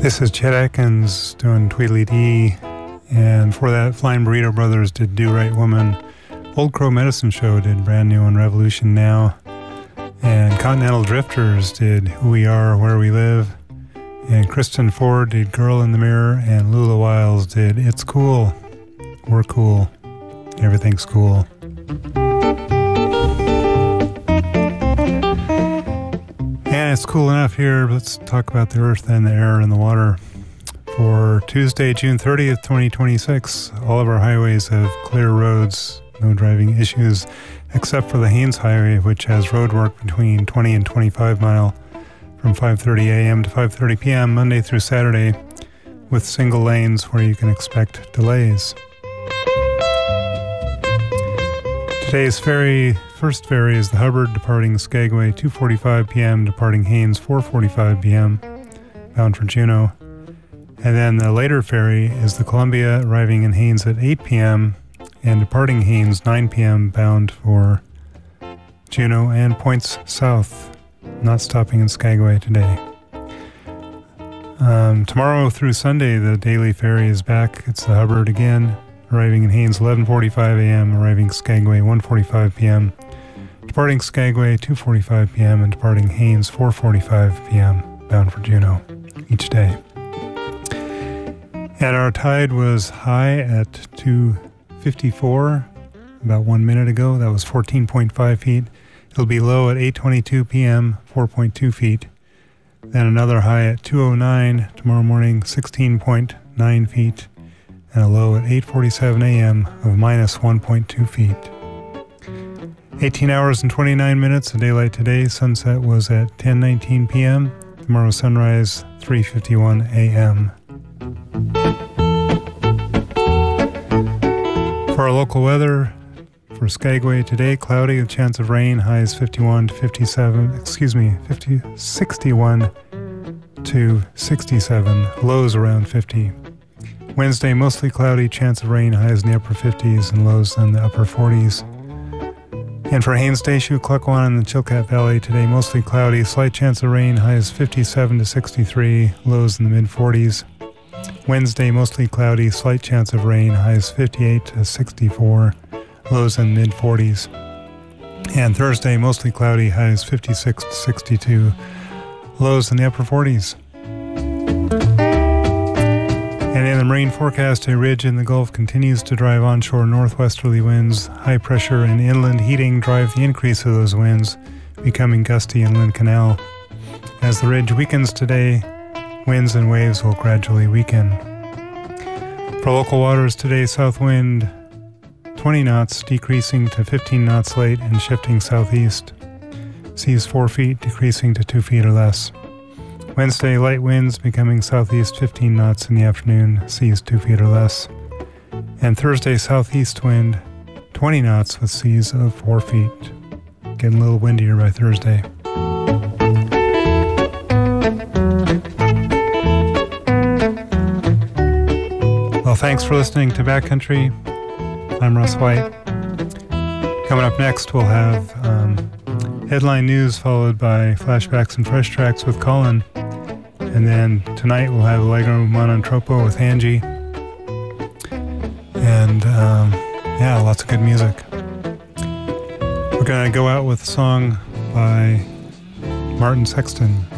This is Chet Atkins doing Tweedly Dee, and for that, Flying Burrito Brothers did Do Right Woman. Old Crow Medicine Show did Brand New on Revolution Now, and Continental Drifters did Who We Are, Where We Live, and Kristen Ford did Girl in the Mirror, and Lula Wiles did It's Cool, We're Cool, Everything's Cool. And it's cool enough here. Let's talk about the earth and the air and the water. For Tuesday, June 30th, 2026, all of our highways have clear roads, no driving issues, except for the Haines Highway, which has road work between 20 and 25 mile from 5:30 a.m. to 5:30 p.m. Monday through Saturday, with single lanes where you can expect delays. Today's first ferry is the Hubbard departing Skagway 2:45 p.m., departing Haines 4:45 p.m., bound for Juneau. And then the later ferry is the Columbia, arriving in Haines at 8 p.m. and departing Haines 9 p.m., bound for Juneau and points south, not stopping in Skagway today. Tomorrow through Sunday, the daily ferry is back. It's the Hubbard again, arriving in Haines 11:45 a.m., arriving Skagway 1:45 p.m., departing Skagway 2:45 p.m., and departing Haines 4:45 p.m., bound for Juneau each day. And our tide was high at 2:54 about 1 minute ago. That was 14.5 feet. It'll be low at 8:22 p.m., 4.2 feet. Then another high at 2:09 tomorrow morning, 16.9 feet. And a low at 8:47 a.m. of minus 1.2 feet. 18 hours and 29 minutes of daylight today. Sunset was at 10:19 p.m. Tomorrow sunrise, 3:51 a.m. For our local weather, for Skagway today, cloudy with chance of rain, highs 61 to 61 to 67, lows around 50. Wednesday, mostly cloudy, chance of rain, highs in the upper 50s and lows in the upper 40s. And for Haines Station, Klukwan in the Chilkat Valley today, mostly cloudy, slight chance of rain, highs 57 to 63, lows in the mid-40s. Wednesday, mostly cloudy, slight chance of rain, highs 58 to 64, lows in the mid-40s. And Thursday, mostly cloudy, highs 56 to 62, lows in the upper 40s. And in the marine forecast, a ridge in the Gulf continues to drive onshore northwesterly winds. High pressure and inland heating drive the increase of those winds, becoming gusty inland canal. As the ridge weakens today, winds and waves will gradually weaken. For local waters today, south wind 20 knots, decreasing to 15 knots late and shifting southeast. Seas 4 feet, decreasing to 2 feet or less. Wednesday, light winds becoming southeast 15 knots in the afternoon, seas 2 feet or less. And Thursday, southeast wind 20 knots with seas of 4 feet. Getting a little windier by Thursday. Well, thanks for listening to Backcountry. I'm Russ White. Coming up next, we'll have headline news followed by flashbacks and fresh tracks with Colin. And then tonight we'll have Allegro Monotropo with Angie. And yeah, lots of good music. We're going to go out with a song by Martin Sexton.